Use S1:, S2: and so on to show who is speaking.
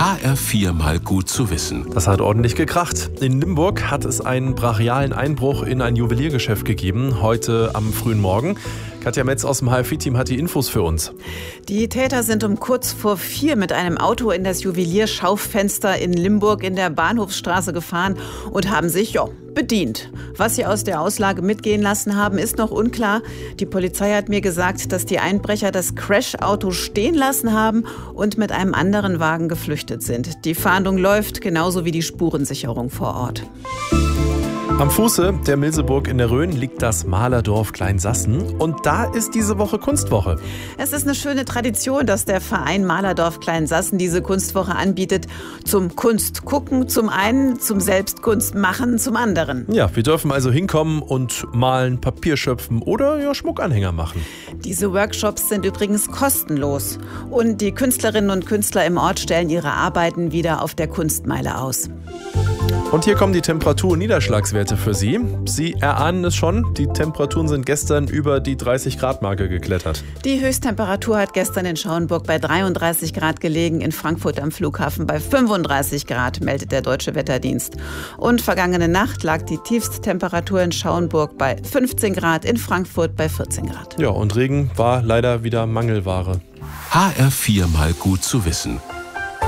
S1: HR4 mal gut zu wissen.
S2: Das hat ordentlich gekracht. In Limburg hat es einen brachialen Einbruch in ein Juweliergeschäft gegeben, heute am frühen Morgen. Katja Metz aus dem HFI-Team hat die Infos für uns.
S3: Die Täter sind um kurz vor 4 mit einem Auto in das Juwelierschaufenster in Limburg in der Bahnhofsstraße gefahren und haben sich, bedient. Was sie aus der Auslage mitgehen lassen haben, ist noch unklar. Die Polizei hat mir gesagt, dass die Einbrecher das Crash-Auto stehen lassen haben und mit einem anderen Wagen geflüchtet sind. Die Fahndung läuft, genauso wie die Spurensicherung vor Ort.
S2: Am Fuße der Milseburg in der Rhön liegt das Malerdorf Kleinsassen und da ist diese Woche Kunstwoche.
S3: Es ist eine schöne Tradition, dass der Verein Malerdorf Kleinsassen diese Kunstwoche anbietet. Zum Kunstgucken zum einen, zum Selbstkunstmachen zum anderen.
S2: Ja, wir dürfen also hinkommen und malen, Papier schöpfen oder Schmuckanhänger machen.
S3: Diese Workshops sind übrigens kostenlos und die Künstlerinnen und Künstler im Ort stellen ihre Arbeiten wieder auf der Kunstmeile aus.
S2: Und hier kommen die Temperatur- und Niederschlagswerte für Sie. Sie erahnen es schon, die Temperaturen sind gestern über die 30-Grad-Marke geklettert.
S3: Die Höchsttemperatur hat gestern in Schauenburg bei 33 Grad gelegen, in Frankfurt am Flughafen bei 35 Grad, meldet der Deutsche Wetterdienst. Und vergangene Nacht lag die Tiefsttemperatur in Schauenburg bei 15 Grad, in Frankfurt bei 14 Grad.
S2: Ja, und Regen war leider wieder Mangelware.
S1: HR4 mal gut zu wissen.